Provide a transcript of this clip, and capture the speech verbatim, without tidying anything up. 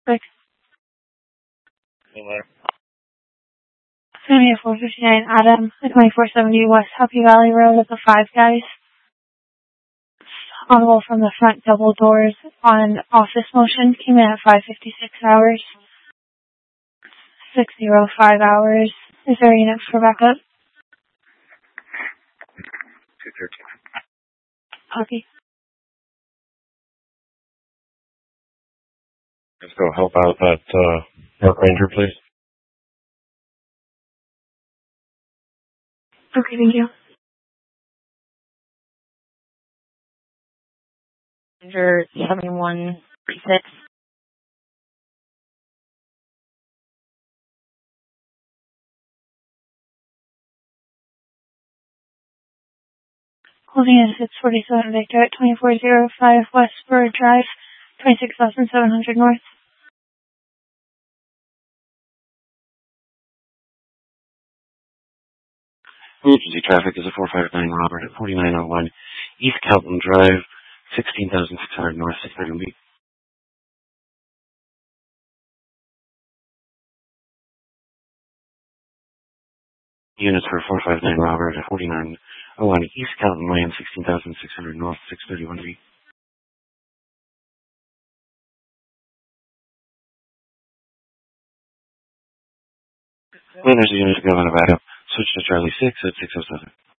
Six. Hello. Sammy at four fifty-nine Adam at twenty-four seventy West Happy Valley Road at the Five Guys. Audible from the front double doors on office motion came in at five fifty-six hours. six oh five hours. Is there a unit for backup? two thirteen. Copy. Let's go help out that uh, park ranger, please. Okay, thank you. Ranger seventy-one thirty-six. Holding in six forty-seven Victor at twenty-four oh five West Bird Drive, twenty-six thousand seven hundred North. Emergency traffic is a four five nine Robert at forty-nine oh one East Calton Drive, sixteen thousand six hundred North, six thirty Week. Units for four five nine Robert at forty-nine oh one East Calton Lane, sixteen thousand six hundred North, six thirty-one Week. When there's a unit to go on a backup, switch to Charlie six at six oh seven.